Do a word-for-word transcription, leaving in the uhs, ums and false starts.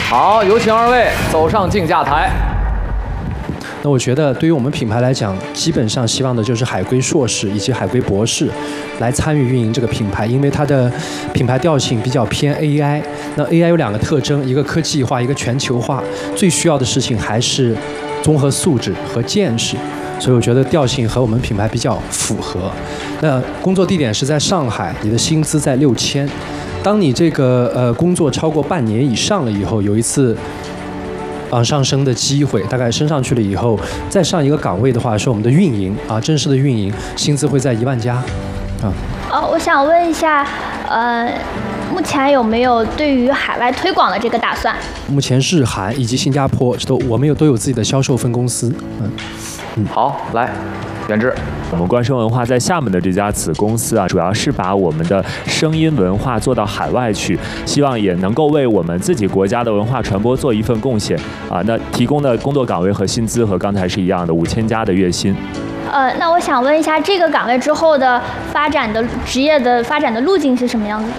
好，有请二位走上竞价台。 那我觉得对于我们品牌来讲，基本上希望的就是海归硕士以及海归博士来参与运营这个品牌，因为它的品牌调性比较偏 A I。那 A I 有两个特征，一个科技化，一个全球化，最需要的事情还是综合素质和见识。所以我觉得调性和我们品牌比较符合。那工作地点是在上海，你的薪资在六千。当你这个呃工作超过半年以上了以后，有一次往上升的机会，大概升上去了以后，再上一个岗位的话，是我们的运营啊，正式的运营，薪资会在一万加，啊。 哦，我想问一下，呃，目前有没有对于海外推广的这个打算？ 目前日韩以及新加坡都我们有都有自己的销售分公司，嗯嗯。好，来，远志。 我们冠生文化在厦门的这家子公司啊，主要是把我们的声音文化做到海外去，希望也能够为我们自己国家的文化传播做一份贡献啊。那提供的工作岗位和薪资和刚才是一样的，五千加的月薪。 呃，那我想问一下，这个岗位之后的发展的职业的发展的路径是什么样子的？